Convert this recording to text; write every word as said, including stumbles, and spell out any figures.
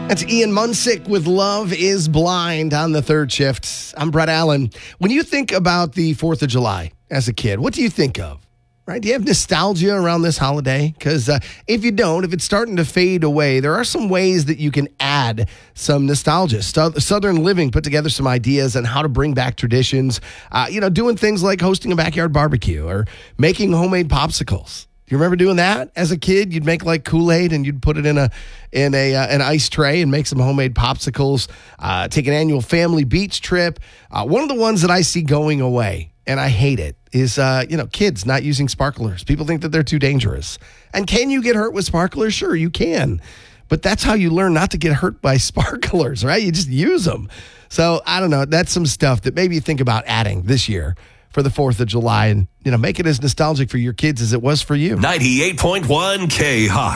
That's Ian Munsick with Love is Blind on the third shift. I'm Brett Allen. When you think about the fourth of July as a kid, what do you think of? Right? Do you have nostalgia around this holiday? Because uh, if you don't, if it's starting to fade away, there are some ways that you can add some nostalgia. St- Southern Living put together some ideas on how to bring back traditions. Uh, you know, doing things like hosting a backyard barbecue or making homemade popsicles. Do you remember doing that as a kid? You'd make like Kool-Aid and you'd put it in a in a uh, an ice tray and make some homemade popsicles. Uh, take an annual family beach trip. Uh, one of the ones that I see going away, and I hate it, is uh, you know kids not using sparklers. People think that they're too dangerous. And can you get hurt with sparklers? Sure, you can. But that's how you learn not to get hurt by sparklers, right? You just use them. So I don't know. That's some stuff that maybe you think about adding this year for the fourth of July and, you know, make it as nostalgic for your kids as it was for you. ninety-eight point one K-Hawk.